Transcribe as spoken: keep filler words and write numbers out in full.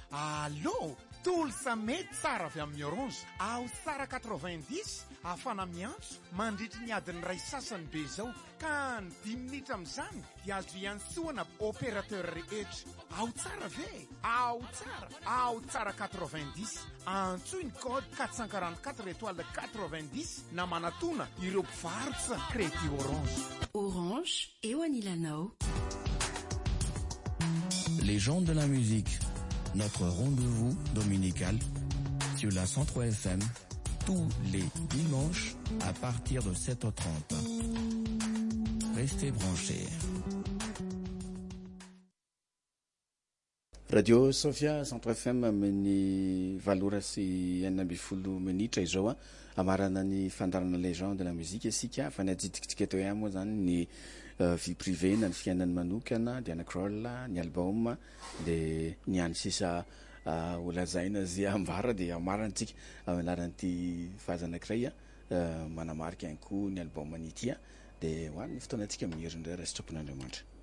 Allô, tolo sa mety tsara avy amin'ny Orange. Ao tsara quatre-vingt-dix afana miantso mandritry ny adiny ray sasany be zao ka ny dimy minitra amin'izany dia azo iantsoana opérateur rehetra. Ao tsara ve? Ao tsara, ao tsara quatre-vingt-dix. Antsoy ny code quatre cent quarante-quatre étoile quatre-vingt-dix na manatona ireo mpivarotra crédit Orange. Orange, eo anilanao. Les gens de la musique, notre rendez-vous dominical sur la cent trois F M tous les dimanches à partir de sept heures trente. Restez branchés. Radio Sofia cent trois F M amin'ny valora sy enina amby folo minitra izao a amarana ny fandarana légende de la musique isika fa ny ajidikitika eto ihany moa zany ny uh, vie privée na ny fiainany manokana dia anakirol ny album de ny any sisa uh, olazaina zay ambara de amarantsika amalaran'ity faza anankiray uh, manamarika ihany koa ny album an'ity de hoany fotoana antsika miherin'ireo raha sitrapon'Andriamanitra.